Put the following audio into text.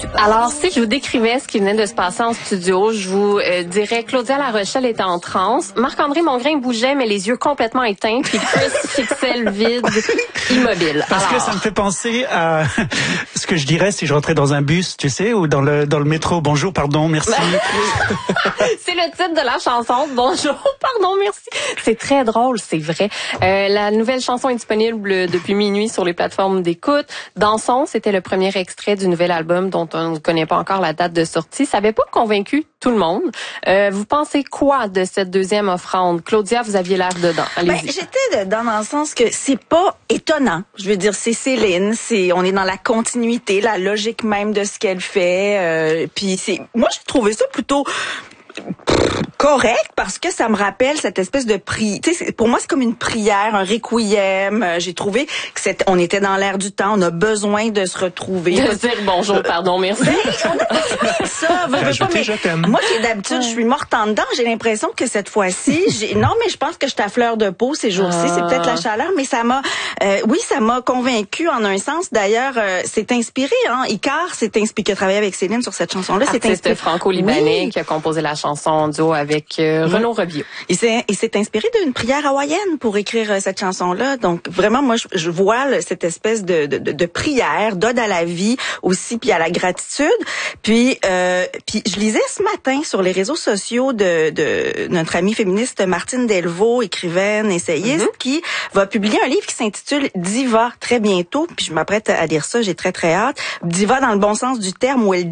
Alors, si je vous décrivais ce qui venait de se passer en studio, je vous dirais Claudia La Rochelle était en transe, Marc-André Mongrain bougeait, mais les yeux complètement éteints, puis Chris fixait le vide, immobile. Parce que ça me fait penser à ce que je dirais si je rentrais dans un bus, tu sais, ou dans le métro. Bonjour, pardon, merci. C'est le titre de la chanson. Bonjour, pardon, merci. C'est très drôle, c'est vrai. La nouvelle chanson est disponible depuis minuit sur les plateformes d'écoute. Dansons, c'était le premier extrait du nouvel album dont on ne connaît pas encore la date de sortie. Ça n'avait pas convaincu tout le monde. Vous pensez quoi de cette deuxième offrande? Claudia, vous aviez l'air dedans. Allez-y. J'étais dedans dans le sens que c'est pas étonnant. Je veux dire, c'est Céline, on est dans la continuité, la logique même de ce qu'elle fait. Puis moi, j'ai trouvé ça plutôt correct parce que ça me rappelle cette espèce de prière. Tu sais, pour moi, c'est comme une prière, un requiem. J'ai trouvé que on était dans l'air du temps. On a besoin de se retrouver. De dire bonjour, pardon, merci. Ça, je t'aime. Moi, qui d'habitude, je suis morte en dedans. J'ai l'impression que cette fois-ci, non, mais je pense que je suis à fleur de peau ces jours-ci. C'est peut-être la chaleur, mais ça m'a convaincue en un sens. D'ailleurs, c'est inspiré, hein. Icar s'est inspiré, qui a travaillé avec Céline sur cette chanson-là. C'est inspiré franco-libanais qui a composé la chanson en duo avec Renaud Robillot. Il s'est inspiré d'une prière hawaïenne pour écrire cette chanson-là. Donc vraiment, moi, je vois cette espèce de prière, d'ode à la vie aussi, puis à la gratitude. Puis je lisais ce matin sur les réseaux sociaux de notre amie féministe Martine Delvaux, écrivaine, essayiste, qui va publier un livre qui s'intitule Diva très bientôt. Puis je m'apprête à lire ça, j'ai très très hâte. Diva dans le bon sens du terme, où elle